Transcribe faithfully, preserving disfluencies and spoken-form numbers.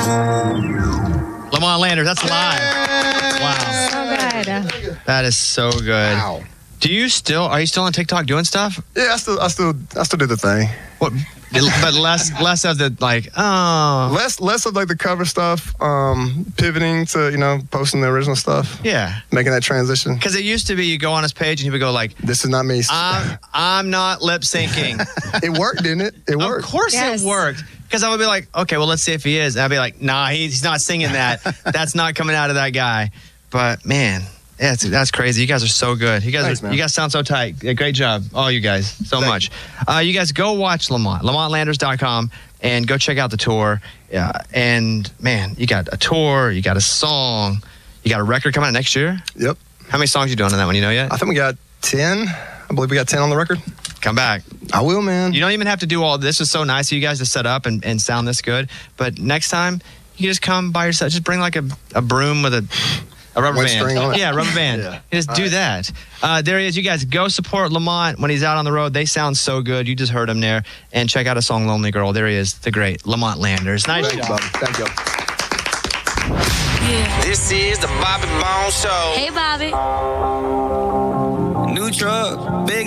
Lamont Landers, that's live. Wow. So good. That is so good. Wow. Do you still, are you still on TikTok doing stuff? Yeah, I still, I still, I still do the thing. What, but less, less of the like, oh. Less, less of like the cover stuff. Um, pivoting to, you know, posting the original stuff. Yeah. Making that transition. Because it used to be you go on his page and he would go like, this is not me. I'm, I'm not lip syncing. It worked, didn't it? It worked. Of course Yes. it worked. Because I would be like, okay, well, let's see if he is. And I'd be like, nah, he's not singing that. That's not coming out of that guy. But man, yeah, it's, that's crazy. You guys are so good. You guys, Thanks, are, man. you guys sound so tight. Yeah, great job, all you guys, so much. Uh, you guys go watch Lamont, lamont landers dot com, and go check out the tour. Yeah, and man, you got a tour, you got a song, you got a record coming out next year. Yep. How many songs you doing on that one? You know yet? I think we got ten. I believe we got ten on the record. Come back. I will, man. You don't even have to do all this. Is so nice of you guys to set up and, and sound this good. But next time, you just come by yourself. Just bring like a, a broom with a, a rubber One band. string on it. Yeah, rubber band. Yeah. You just All do right. that. Uh, there he is. You guys go support Lamont when he's out on the road. They sound so good. You just heard him there. And check out a song, Lonely Girl. There he is, the great Lamont Landers. Nice Thank you, job. Bobby. Thank you. This is the Bobby Bones Show. Hey, Bobby. New truck, big